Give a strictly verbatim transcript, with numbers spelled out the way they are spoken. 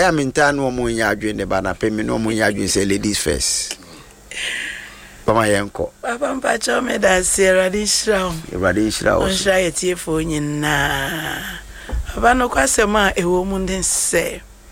time in time no mo nya adwe ne ba na pemi no mo nya adwe say ladies first. Pama yenko. Papa mpacho me da Sierra di shraw. Everybody shraw. On shra yetie fo nyina. Aba no kwasema ewo mu ndense.